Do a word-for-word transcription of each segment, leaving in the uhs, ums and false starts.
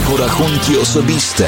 porachunki osobiste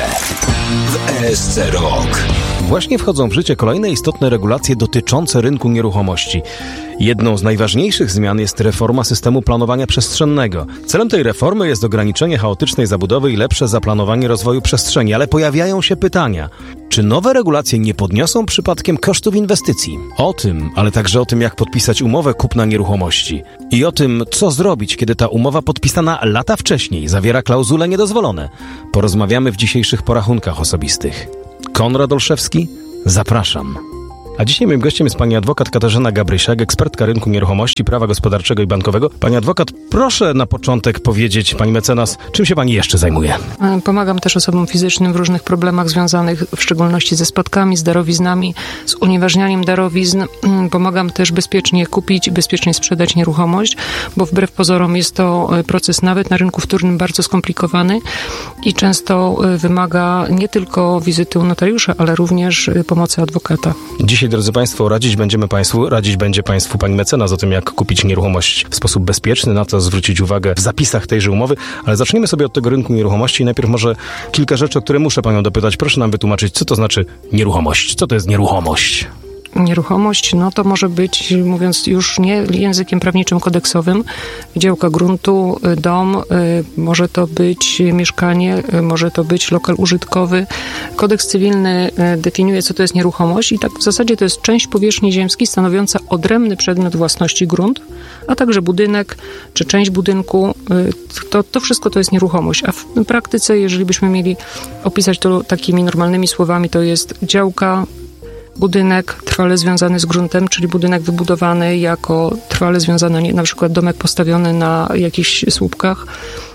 w E S C Rok. Właśnie wchodzą w życie kolejne istotne regulacje dotyczące rynku nieruchomości. Jedną z najważniejszych zmian jest reforma systemu planowania przestrzennego. Celem tej reformy jest ograniczenie chaotycznej zabudowy i lepsze zaplanowanie rozwoju przestrzeni, ale pojawiają się pytania. Czy nowe regulacje nie podniosą przypadkiem kosztów inwestycji? O tym, ale także o tym, jak podpisać umowę kupna nieruchomości. I o tym, co zrobić, kiedy ta umowa podpisana lata wcześniej zawiera klauzule niedozwolone. Porozmawiamy w dzisiejszych porachunkach osobistych. Konrad Olszewski, zapraszam. A dzisiaj moim gościem jest pani adwokat Katarzyna Gabrysiak, ekspertka rynku nieruchomości, prawa gospodarczego i bankowego. Pani adwokat, proszę na początek powiedzieć, pani mecenas, czym się pani jeszcze zajmuje? Pomagam też osobom fizycznym w różnych problemach związanych w szczególności ze spadkami, z darowiznami, z unieważnianiem darowizn. Pomagam też bezpiecznie kupić, bezpiecznie sprzedać nieruchomość, bo wbrew pozorom jest to proces nawet na rynku wtórnym bardzo skomplikowany i często wymaga nie tylko wizyty u notariusza, ale również pomocy adwokata. Dzisiaj, drodzy Państwo, radzić będziemy Państwu, radzić będzie Państwu pani mecenas o tym, jak kupić nieruchomość w sposób bezpieczny, na co zwrócić uwagę w zapisach tejże umowy, ale zaczniemy sobie od tego rynku nieruchomości i najpierw może kilka rzeczy, o które muszę Panią dopytać. Proszę nam wytłumaczyć, co to znaczy nieruchomość? Co to jest nieruchomość? Nieruchomość, no to może być, mówiąc już nie językiem prawniczym kodeksowym, działka gruntu, dom, może to być mieszkanie, może to być lokal użytkowy. Kodeks cywilny definiuje, co to jest nieruchomość i tak w zasadzie to jest część powierzchni ziemskiej stanowiąca odrębny przedmiot własności grunt, a także budynek czy część budynku. To, to wszystko to jest nieruchomość, a w praktyce, jeżeli byśmy mieli opisać to takimi normalnymi słowami, to jest działka, budynek trwale związany z gruntem, czyli budynek wybudowany jako trwale związany, na przykład domek postawiony na jakichś słupkach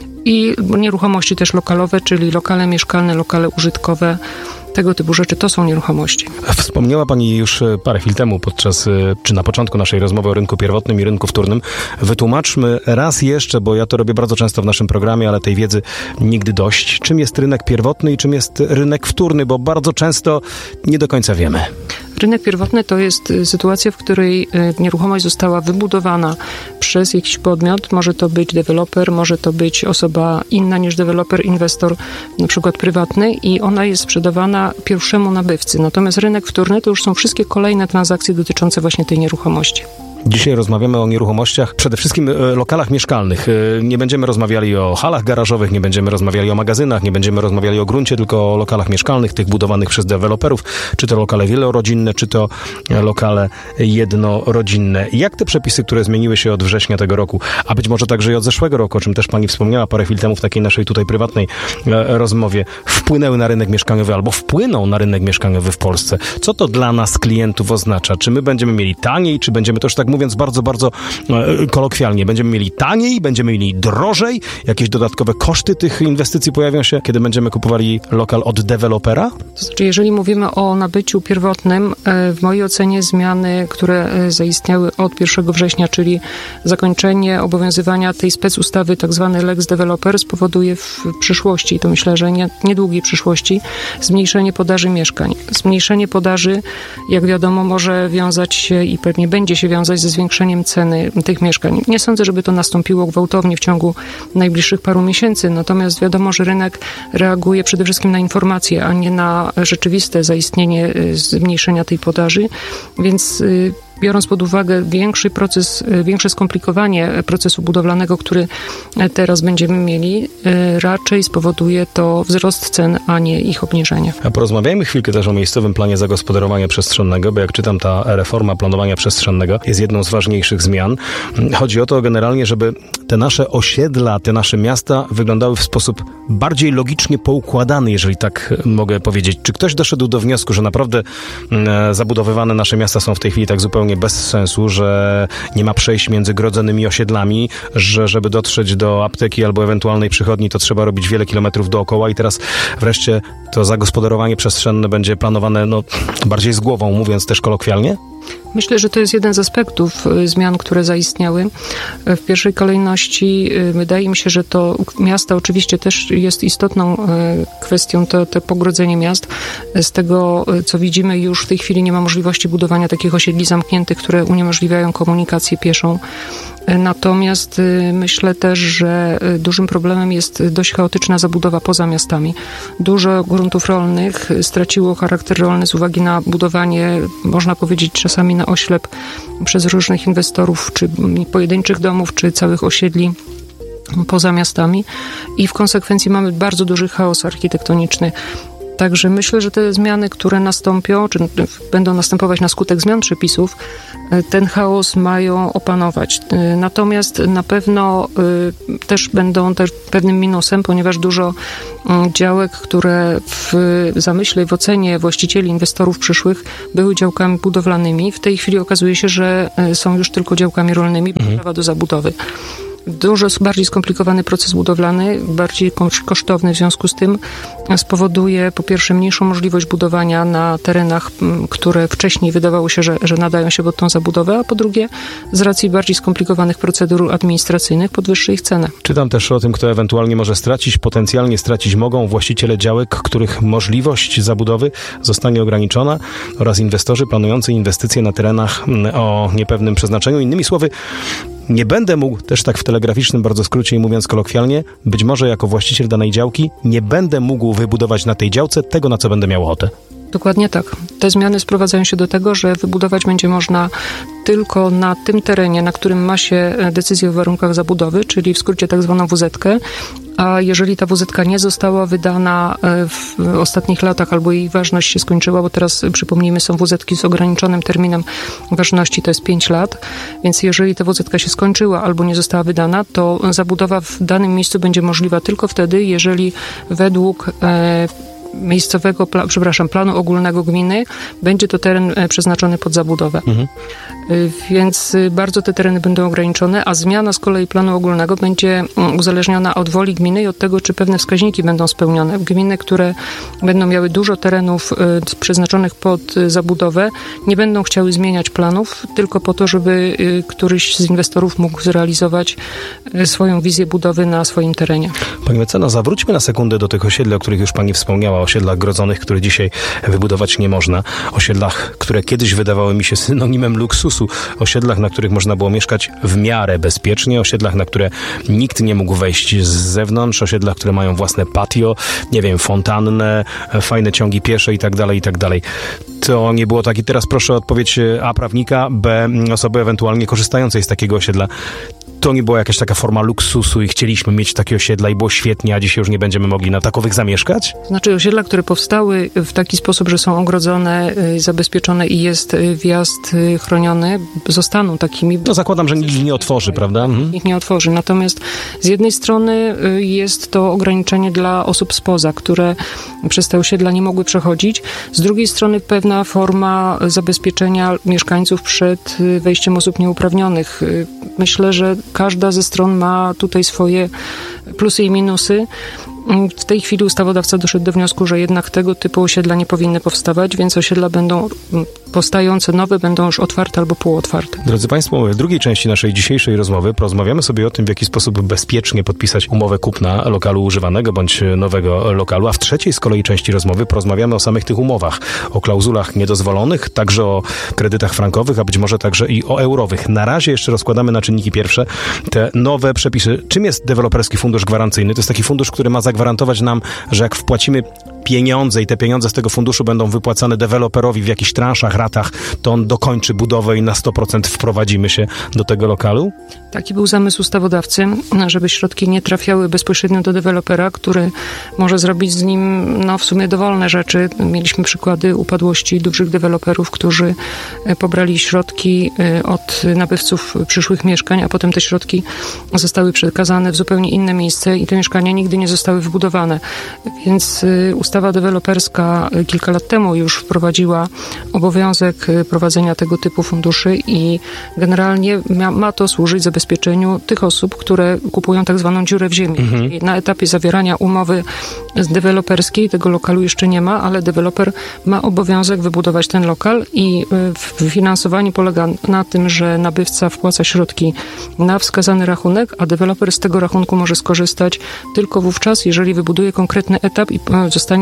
i nieruchomości też lokalowe, czyli lokale mieszkalne, lokale użytkowe. Tego typu rzeczy to są nieruchomości. Wspomniała Pani już parę chwil temu podczas, czy na początku naszej rozmowy o rynku pierwotnym i rynku wtórnym. Wytłumaczmy raz jeszcze, bo ja to robię bardzo często w naszym programie, ale tej wiedzy nigdy dość. Czym jest rynek pierwotny i czym jest rynek wtórny, bo bardzo często nie do końca wiemy. Rynek pierwotny to jest sytuacja, w której nieruchomość została wybudowana przez jakiś podmiot. Może to być deweloper, może to być osoba inna niż deweloper, inwestor, na przykład prywatny i ona jest sprzedawana pierwszemu nabywcy. Natomiast rynek wtórny to już są wszystkie kolejne transakcje dotyczące właśnie tej nieruchomości. Dzisiaj rozmawiamy o nieruchomościach, przede wszystkim lokalach mieszkalnych. Nie będziemy rozmawiali o halach garażowych, nie będziemy rozmawiali o magazynach, nie będziemy rozmawiali o gruncie, tylko o lokalach mieszkalnych, tych budowanych przez deweloperów, czy to lokale wielorodzinne, czy to lokale jednorodzinne. Jak te przepisy, które zmieniły się od września tego roku, a być może także i od zeszłego roku, o czym też Pani wspomniała parę chwil temu w takiej naszej tutaj prywatnej rozmowie, wpłynęły na rynek mieszkaniowy albo wpłyną na rynek mieszkaniowy w Polsce? Co to dla nas, klientów, oznacza? Czy my będziemy mieli taniej, czy będziemy też tak mówiąc bardzo, bardzo e, kolokwialnie, będziemy mieli taniej, będziemy mieli drożej, jakieś dodatkowe koszty tych inwestycji pojawią się, kiedy będziemy kupowali lokal od dewelopera? To znaczy, jeżeli mówimy o nabyciu pierwotnym, e, w mojej ocenie zmiany, które e, zaistniały od pierwszego września, czyli zakończenie obowiązywania tej specustawy, tak zwany Lex Developer, spowoduje w przyszłości, i to myślę, że nie, niedługiej przyszłości, zmniejszenie podaży mieszkań. Zmniejszenie podaży, jak wiadomo, może wiązać się i pewnie będzie się wiązać ze zwiększeniem ceny tych mieszkań. Nie sądzę, żeby to nastąpiło gwałtownie w ciągu najbliższych paru miesięcy, natomiast wiadomo, że rynek reaguje przede wszystkim na informacje, a nie na rzeczywiste zaistnienie zmniejszenia tej podaży, więc biorąc pod uwagę większy proces, większe skomplikowanie procesu budowlanego, który teraz będziemy mieli, raczej spowoduje to wzrost cen, a nie ich obniżenie. A porozmawiajmy chwilkę też o miejscowym planie zagospodarowania przestrzennego, bo jak czytam, ta reforma planowania przestrzennego jest jedną z ważniejszych zmian. Chodzi o to generalnie, żeby te nasze osiedla, te nasze miasta wyglądały w sposób bardziej logicznie poukładany, jeżeli tak mogę powiedzieć. Czy ktoś doszedł do wniosku, że naprawdę zabudowywane nasze miasta są w tej chwili tak zupełnie bez sensu, że nie ma przejść między grodzonymi osiedlami, że żeby dotrzeć do apteki albo ewentualnej przychodni, to trzeba robić wiele kilometrów dookoła i teraz wreszcie to zagospodarowanie przestrzenne będzie planowane no, bardziej z głową, mówiąc też kolokwialnie? Myślę, że to jest jeden z aspektów zmian, które zaistniały. W pierwszej kolejności wydaje mi się, że to miasta oczywiście też jest istotną kwestią, to, to pogrodzenie miast. Z tego, co widzimy, już w tej chwili nie ma możliwości budowania takich osiedli zamkniętych zamkniętych, które uniemożliwiają komunikację pieszą. Natomiast myślę też, że dużym problemem jest dość chaotyczna zabudowa poza miastami. Dużo gruntów rolnych straciło charakter rolny z uwagi na budowanie, można powiedzieć, czasami na oślep przez różnych inwestorów, czy pojedynczych domów, czy całych osiedli poza miastami i w konsekwencji mamy bardzo duży chaos architektoniczny. Także myślę, że te zmiany, które nastąpią, czy będą następować na skutek zmian przepisów, ten chaos mają opanować. Natomiast na pewno też będą też pewnym minusem, ponieważ dużo działek, które w zamyśle i w ocenie właścicieli, inwestorów przyszłych były działkami budowlanymi, w tej chwili okazuje się, że są już tylko działkami rolnymi, mhm. prawa do zabudowy. Dużo bardziej skomplikowany proces budowlany, bardziej kosztowny w związku z tym spowoduje po pierwsze mniejszą możliwość budowania na terenach, które wcześniej wydawało się, że, że nadają się pod tą zabudowę, a po drugie z racji bardziej skomplikowanych procedur administracyjnych podwyższy ich cenę. Czytam też o tym, kto ewentualnie może stracić, potencjalnie stracić mogą właściciele działek, których możliwość zabudowy zostanie ograniczona oraz inwestorzy planujący inwestycje na terenach o niepewnym przeznaczeniu. Innymi słowy, nie będę mógł, też tak w telegraficznym bardzo skrócie i mówiąc kolokwialnie, być może jako właściciel danej działki nie będę mógł wybudować na tej działce tego, na co będę miał ochotę. Dokładnie tak. Te zmiany sprowadzają się do tego, że wybudować będzie można tylko na tym terenie, na którym ma się decyzję o warunkach zabudowy, czyli w skrócie tak zwaną wu zetkę, a jeżeli ta wu zetka nie została wydana w ostatnich latach albo jej ważność się skończyła, bo teraz przypomnijmy, są wu zetki z ograniczonym terminem ważności, to jest pięć lat, więc jeżeli ta wu zetka się skończyła albo nie została wydana, to zabudowa w danym miejscu będzie możliwa tylko wtedy, jeżeli według e, miejscowego, pla, przepraszam, planu ogólnego gminy będzie to teren przeznaczony pod zabudowę. Mhm. Więc bardzo te tereny będą ograniczone, a zmiana z kolei planu ogólnego będzie uzależniona od woli gminy i od tego, czy pewne wskaźniki będą spełnione. Gminy, które będą miały dużo terenów przeznaczonych pod zabudowę, nie będą chciały zmieniać planów, tylko po to, żeby któryś z inwestorów mógł zrealizować swoją wizję budowy na swoim terenie. Pani mecenas, zawróćmy na sekundę do tych osiedli, o których już Pani wspomniała, osiedlach grodzonych, które dzisiaj wybudować nie można, osiedlach, które kiedyś wydawały mi się synonimem luksusu, osiedlach, na których można było mieszkać w miarę bezpiecznie, osiedlach, na które nikt nie mógł wejść z zewnątrz, osiedlach, które mają własne patio, nie wiem, fontannę, fajne ciągi piesze i tak dalej, i tak dalej. To nie było tak. I teraz proszę o odpowiedź A prawnika, B osoby ewentualnie korzystającej z takiego osiedla. To nie była jakaś taka forma luksusu i chcieliśmy mieć takie osiedla i było świetnie, a dzisiaj już nie będziemy mogli na takowych zamieszkać? Znaczy osiedla, które powstały w taki sposób, że są ogrodzone, zabezpieczone i jest wjazd chroniony, zostaną takimi. No zakładam, że nikt ich nie otworzy, prawda? Mhm. Nikt nie otworzy. Natomiast z jednej strony jest to ograniczenie dla osób spoza, które przez te osiedla nie mogły przechodzić. Z drugiej strony pewna forma zabezpieczenia mieszkańców przed wejściem osób nieuprawnionych. Myślę, że każda ze stron ma tutaj swoje plusy i minusy. W tej chwili ustawodawca doszedł do wniosku, że jednak tego typu osiedla nie powinny powstawać, więc osiedla będą powstające nowe, będą już otwarte albo półotwarte. Drodzy Państwo, w drugiej części naszej dzisiejszej rozmowy porozmawiamy sobie o tym, w jaki sposób bezpiecznie podpisać umowę kupna lokalu używanego bądź nowego lokalu, a w trzeciej z kolei części rozmowy porozmawiamy o samych tych umowach, o klauzulach niedozwolonych, także o kredytach frankowych, a być może także i o eurowych. Na razie jeszcze rozkładamy na czynniki pierwsze te nowe przepisy. Czym jest deweloperski fundusz gwarancyjny? To jest taki fundusz, który ma zagwarantować nam, że jak wpłacimy pieniądze i te pieniądze z tego funduszu będą wypłacane deweloperowi w jakichś transzach, ratach, to on dokończy budowę i na sto procent wprowadzimy się do tego lokalu? Taki był zamysł ustawodawcy, żeby środki nie trafiały bezpośrednio do dewelopera, który może zrobić z nim no, w sumie dowolne rzeczy. Mieliśmy przykłady upadłości dużych deweloperów, którzy pobrali środki od nabywców przyszłych mieszkań, a potem te środki zostały przekazane w zupełnie inne miejsce i te mieszkania nigdy nie zostały wybudowane. Więc ustawa deweloperska kilka lat temu już wprowadziła obowiązek prowadzenia tego typu funduszy i generalnie ma, ma to służyć zabezpieczeniu tych osób, które kupują tak zwaną dziurę w ziemi. Mhm. Na etapie zawierania umowy deweloperskiej tego lokalu jeszcze nie ma, ale deweloper ma obowiązek wybudować ten lokal i finansowanie polega na tym, że nabywca wpłaca środki na wskazany rachunek, a deweloper z tego rachunku może skorzystać tylko wówczas, jeżeli wybuduje konkretny etap i zostanie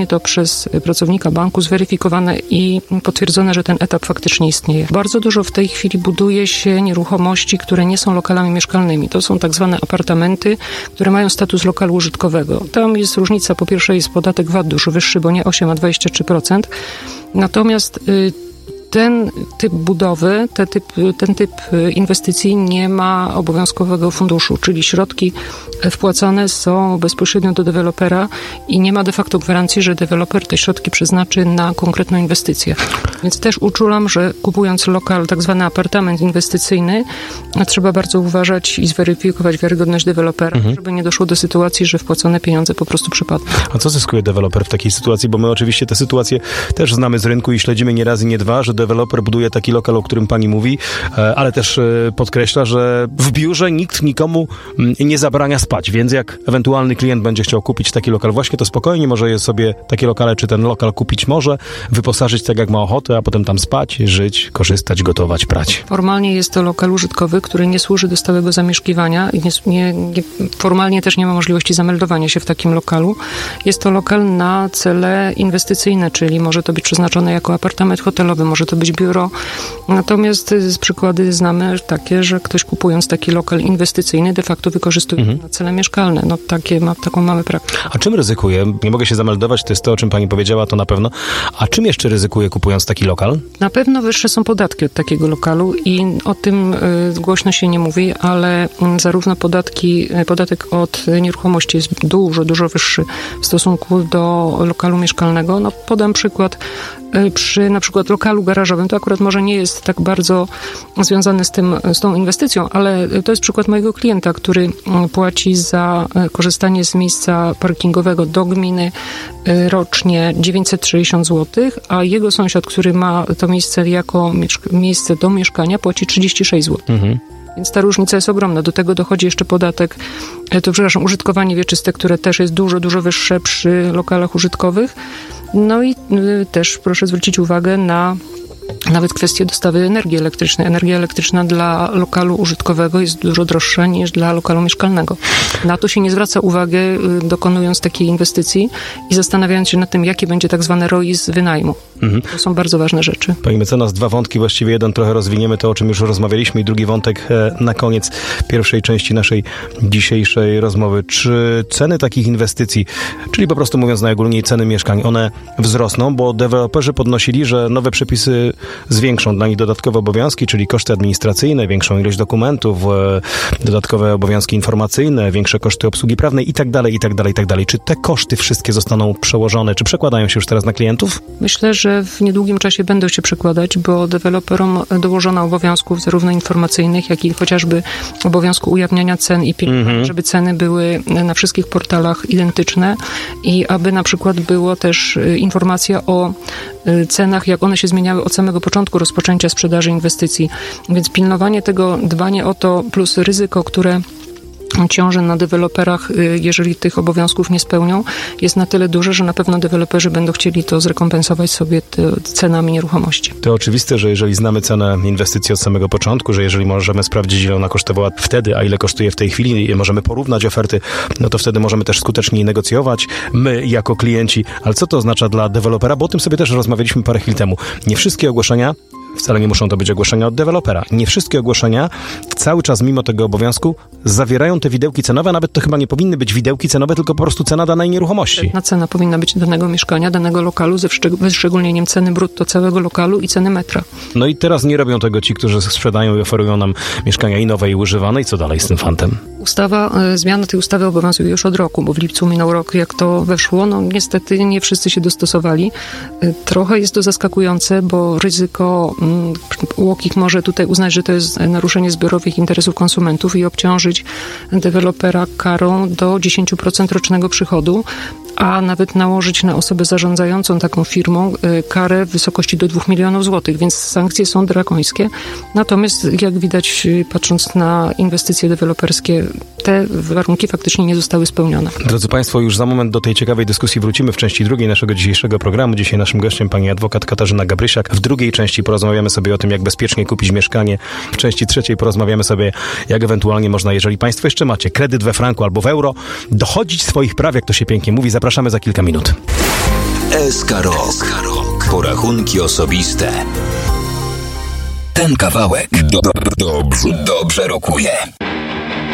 zostanie to przez pracownika banku zweryfikowane i potwierdzone, że ten etap faktycznie istnieje. Bardzo dużo w tej chwili buduje się nieruchomości, które nie są lokalami mieszkalnymi. To są tak zwane apartamenty, które mają status lokalu użytkowego. Tam jest różnica, po pierwsze jest podatek V A T dużo wyższy, bo nie osiem, a dwadzieścia trzy procent. Natomiast y, ten typ budowy, te typ, ten typ inwestycji nie ma obowiązkowego funduszu, czyli środki wpłacane są bezpośrednio do dewelopera i nie ma de facto gwarancji, że deweloper te środki przeznaczy na konkretną inwestycję. Więc też uczulam, że kupując lokal, tak zwany apartament inwestycyjny, trzeba bardzo uważać i zweryfikować wiarygodność dewelopera, mhm. żeby nie doszło do sytuacji, że wpłacone pieniądze po prostu przepadną. A co zyskuje deweloper w takiej sytuacji? Bo my oczywiście tę sytuację też znamy z rynku i śledzimy nie raz i nie dwa, że deweloper buduje taki lokal, o którym pani mówi, ale też podkreśla, że w biurze nikt nikomu nie zabrania spać, więc jak ewentualny klient będzie chciał kupić taki lokal właśnie, to spokojnie może sobie takie lokale, czy ten lokal kupić może, wyposażyć tak jak ma ochotę, a potem tam spać, żyć, korzystać, gotować, prać. Formalnie jest to lokal użytkowy, który nie służy do stałego zamieszkiwania i nie, nie, nie, formalnie też nie ma możliwości zameldowania się w takim lokalu. Jest to lokal na cele inwestycyjne, czyli może to być przeznaczone jako apartament hotelowy, może to być biuro. Natomiast z przykłady znamy takie, że ktoś kupując taki lokal inwestycyjny de facto wykorzystuje mhm. na cele mieszkalne. No takie ma, taką mamy praktykę. A czym ryzykuje? Nie mogę się zameldować, to jest to, o czym pani powiedziała, to na pewno. A czym jeszcze ryzykuje kupując taki lokal? Na pewno wyższe są podatki od takiego lokalu i o tym y, głośno się nie mówi, ale y, zarówno podatki, y, podatek od nieruchomości jest dużo, dużo wyższy w stosunku do lokalu mieszkalnego. No podam przykład. Przy na przykład lokalu garażowym, to akurat może nie jest tak bardzo związane z tym, z tą inwestycją, ale to jest przykład mojego klienta, który płaci za korzystanie z miejsca parkingowego do gminy rocznie dziewięćset sześćdziesiąt złotych, a jego sąsiad, który ma to miejsce jako miejsce do mieszkania, płaci trzydzieści sześć złotych. Mhm. Więc ta różnica jest ogromna. Do tego dochodzi jeszcze podatek, to przepraszam, użytkowanie wieczyste, które też jest dużo, dużo wyższe przy lokalach użytkowych. No i y, też proszę zwrócić uwagę na nawet kwestię dostawy energii elektrycznej. Energia elektryczna dla lokalu użytkowego jest dużo droższa niż dla lokalu mieszkalnego. Na to się nie zwraca uwagi, y, dokonując takiej inwestycji i zastanawiając się nad tym, jakie będzie tak zwane R O I z wynajmu. Mhm. To są bardzo ważne rzeczy. Pani mecenas, dwa wątki, właściwie jeden trochę rozwiniemy, to o czym już rozmawialiśmy i drugi wątek e, na koniec pierwszej części naszej dzisiejszej rozmowy. Czy ceny takich inwestycji, czyli po prostu mówiąc najogólniej ceny mieszkań, one wzrosną, bo deweloperzy podnosili, że nowe przepisy zwiększą dla nich dodatkowe obowiązki, czyli koszty administracyjne, większą ilość dokumentów, e, dodatkowe obowiązki informacyjne, większe koszty obsługi prawnej i tak dalej, i tak dalej, i tak dalej. Czy te koszty wszystkie zostaną przełożone, czy przekładają się już teraz na klientów? Myślę, że w niedługim czasie będą się przekładać, bo deweloperom dołożono obowiązków zarówno informacyjnych, jak i chociażby obowiązku ujawniania cen i pilnowania, mm-hmm. żeby ceny były na wszystkich portalach identyczne i aby na przykład było też informacja o cenach, jak one się zmieniały od samego początku rozpoczęcia sprzedaży inwestycji. Więc pilnowanie tego, dbanie o to, plus ryzyko, które ciąży na deweloperach, jeżeli tych obowiązków nie spełnią, jest na tyle duże, że na pewno deweloperzy będą chcieli to zrekompensować sobie te cenami nieruchomości. To oczywiste, że jeżeli znamy cenę inwestycji od samego początku, że jeżeli możemy sprawdzić, ile ona kosztowała wtedy, a ile kosztuje w tej chwili i możemy porównać oferty, no to wtedy możemy też skuteczniej negocjować, my jako klienci. Ale co to oznacza dla dewelopera? Bo o tym sobie też rozmawialiśmy parę chwil temu. Nie wszystkie ogłoszenia wcale nie muszą to być ogłoszenia od dewelopera. Nie wszystkie ogłoszenia cały czas mimo tego obowiązku zawierają te widełki cenowe, a nawet to chyba nie powinny być widełki cenowe, tylko po prostu cena danej nieruchomości. Na cena powinna być danego mieszkania, danego lokalu ze wyszczególnieniem ceny brutto całego lokalu i ceny metra. No i teraz nie robią tego ci, którzy sprzedają i oferują nam mieszkania i nowe i używane. I co dalej z tym fantem? Ustawa, zmiana tej ustawy obowiązuje już od roku, bo w lipcu minął rok, jak to weszło. No niestety nie wszyscy się dostosowali. Trochę jest to zaskakujące, bo ryzyko UOKiK może tutaj uznać, że to jest naruszenie zbiorowych interesów konsumentów i obciążyć dewelopera karą do dziesięć procent rocznego przychodu, a nawet nałożyć na osobę zarządzającą taką firmą karę w wysokości do dwóch milionów złotych, więc sankcje są drakońskie. Natomiast jak widać, patrząc na inwestycje deweloperskie, te warunki faktycznie nie zostały spełnione. Drodzy Państwo, już za moment do tej ciekawej dyskusji wrócimy w części drugiej naszego dzisiejszego programu. Dzisiaj naszym gościem pani adwokat Katarzyna Gabrysiak. W drugiej części porozmawiamy sobie o tym, jak bezpiecznie kupić mieszkanie. W części trzeciej porozmawiamy sobie, jak ewentualnie można, jeżeli Państwo jeszcze macie kredyt we franku albo w euro, dochodzić swoich praw, jak to się pięknie mówi. Zapraszamy za kilka minut. S K Rok. Porachunki osobiste. Ten kawałek do, do, dobrze, dobrze rokuje.